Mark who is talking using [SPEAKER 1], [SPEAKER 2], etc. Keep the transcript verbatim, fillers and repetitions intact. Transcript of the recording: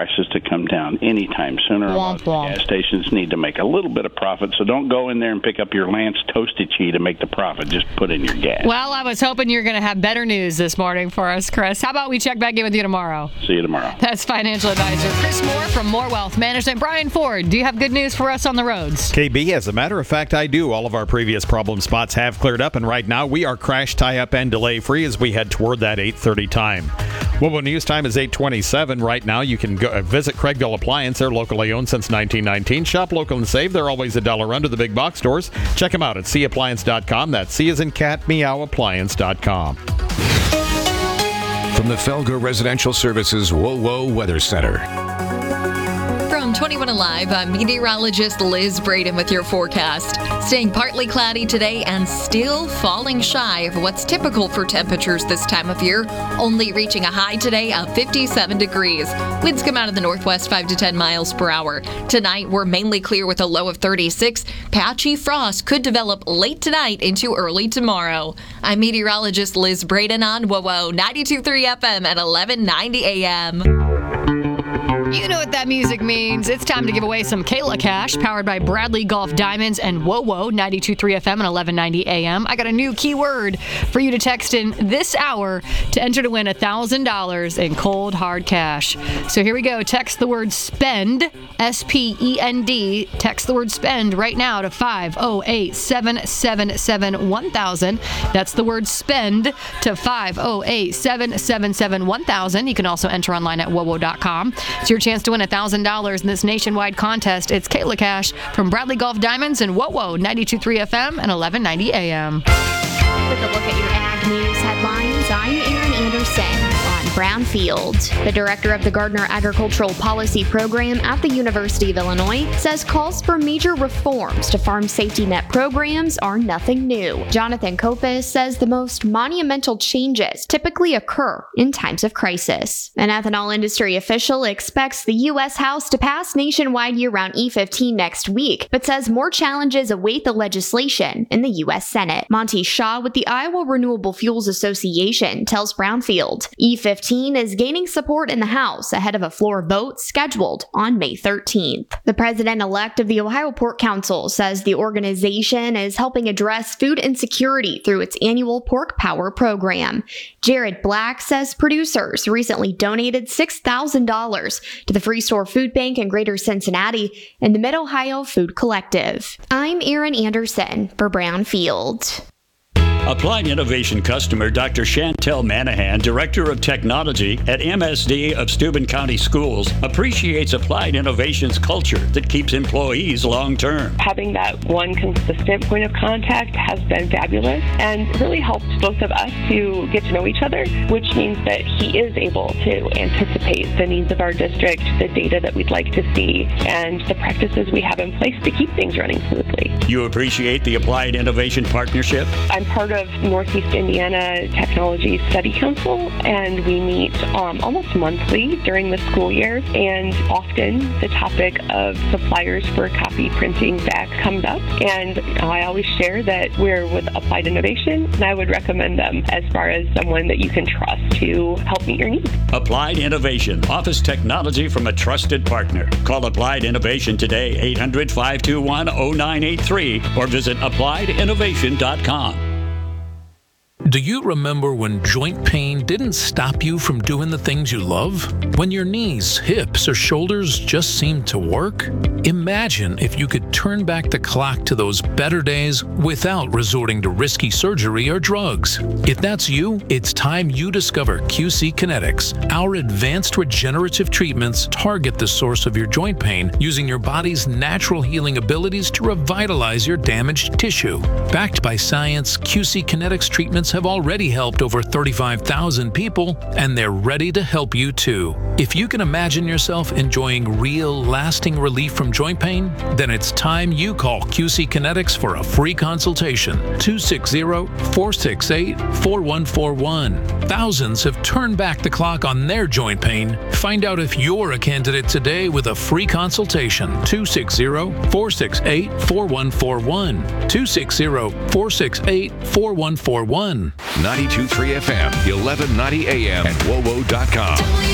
[SPEAKER 1] prices to come down anytime sooner.
[SPEAKER 2] Womp womp.
[SPEAKER 1] Gas stations need to make a little bit of profit, so don't go in there and pick up your Lance Toasted Cheese to make the profit. Just put in your gas.
[SPEAKER 2] Well, I was hoping you were going to have better news this morning for us, Chris. How about we check back in with you tomorrow?
[SPEAKER 1] See you tomorrow.
[SPEAKER 2] That's financial advisor Chris Moore from More Wealth Management. Brian Ford, do you have good news for us on the roads?
[SPEAKER 3] K B, as a matter of fact, I do. All of our previous problem spots have cleared up, and right now we are crash, tie-up, and delay-free as we head toward that eight thirty time. Well, news time is eight twenty-seven. Right now, you can go uh, visit Craigville Appliance. They're locally owned since nineteen nineteen. Shop local and save. They're always a dollar under the big box stores. Check them out at c appliance dot com. That's C as in cat, meow, appliance dot com.
[SPEAKER 4] From the Felger Residential Services Whoa Whoa Weather Center.
[SPEAKER 5] From twenty-one Alive, I'm meteorologist Liz Braden with your forecast. Staying partly cloudy today and still falling shy of what's typical for temperatures this time of year, only reaching a high today of fifty-seven degrees. Winds come out of the northwest five to ten miles per hour. Tonight, we're mainly clear with a low of thirty-six. Patchy frost could develop late tonight into early tomorrow. I'm meteorologist Liz Braden on W O W ninety-two point three F M at eleven ninety A M.
[SPEAKER 2] You know what that music means. It's time to give away some Kayla Cash, powered by Bradley Golf Diamonds and W O W ninety-two point three F M and eleven ninety A M. I got a new keyword for you to text in this hour to enter to win one thousand dollars in cold, hard cash. So here we go. Text the word SPEND, S P E N D. Text the word SPEND right now to five oh eight, seven seven seven, one thousand. That's the word SPEND to five oh eight, seven seven seven, one thousand. You can also enter online at W O W dot com. It's your chance to win one thousand dollars in this nationwide contest. It's Kayla Cash from Bradley Golf Diamonds and W O W ninety-two point three F M and eleven ninety A M.
[SPEAKER 6] With a look at your Ag News headlines, I'm Erin Anderson. Brownfield. The director of the Gardner Agricultural Policy Program at the University of Illinois says calls for major reforms to farm safety net programs are nothing new. Jonathan Kopis says the most monumental changes typically occur in times of crisis. An ethanol industry official expects the U S House to pass nationwide year-round E fifteen next week, but says more challenges await the legislation in the U S Senate. Monty Shaw with the Iowa Renewable Fuels Association tells Brownfield E fifteen is gaining support in the House ahead of a floor vote scheduled on May thirteenth. The president-elect of the Ohio Pork Council says the organization is helping address food insecurity through its annual Pork Power program. Jared Black says producers recently donated six thousand dollars to the Free Store Food Bank in Greater Cincinnati and the Mid-Ohio Food Collective. I'm Erin Anderson for Brownfield.
[SPEAKER 7] Applied Innovation customer Doctor Chantel Manahan, Director of Technology at M S D of Steuben County Schools, appreciates Applied Innovation's culture that keeps employees long-term.
[SPEAKER 8] Having that one consistent point of contact has been fabulous and really helped both of us to get to know each other, which means that he is able to anticipate the needs of our district, the data that we'd like to see, and the practices we have in place to keep things running smoothly.
[SPEAKER 7] You appreciate the Applied Innovation partnership?
[SPEAKER 8] I'm part of Northeast Indiana Technology Study Council, and we meet um, almost monthly during the school year, and often the topic of suppliers for copy printing back comes up, and I always share that we're with Applied Innovation, and I would recommend them as far as someone that you can trust to help meet your needs.
[SPEAKER 7] Applied Innovation, office technology from a trusted partner. Call Applied Innovation today, eight hundred, five two one, oh nine eight three, or visit applied innovation dot com.
[SPEAKER 9] Do you remember when joint pain didn't stop you from doing the things you love? When your knees, hips, or shoulders just seemed to work? Imagine if you could turn back the clock to those better days without resorting to risky surgery or drugs. If that's you, it's time you discover Q C Kinetics. Our advanced regenerative treatments target the source of your joint pain using your body's natural healing abilities to revitalize your damaged tissue. Backed by science, Q C Kinetics treatments have already helped over thirty-five thousand people, and they're ready to help you too. If you can imagine yourself enjoying real, lasting relief from joint pain, then it's time you call Q C Kinetics for a free consultation. two six zero, four six eight, four one four one. Thousands have turned back the clock on their joint pain. Find out if you're a candidate today with a free consultation. two six zero, four six eight, four one four one. two six zero, four six eight, four one four one.
[SPEAKER 4] ninety-two point three F M, eleven ninety A M, and W O W dot com.